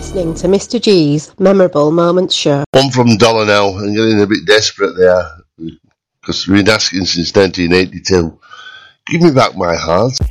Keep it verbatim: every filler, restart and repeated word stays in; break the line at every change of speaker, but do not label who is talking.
listening to Mister G's Memorable Moments Show.
One from Dollar now. I'm getting a bit desperate there because we've been asking since nineteen eighty-two. Give me back my heart.